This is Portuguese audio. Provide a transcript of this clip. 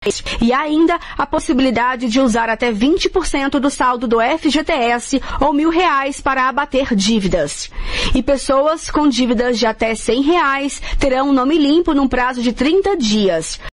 E ainda a possibilidade de usar até 20% do saldo do FGTS ou R$ 1.000 para abater dívidas. E pessoas com dívidas de até R$ 100 terão nome limpo num prazo de 30 dias.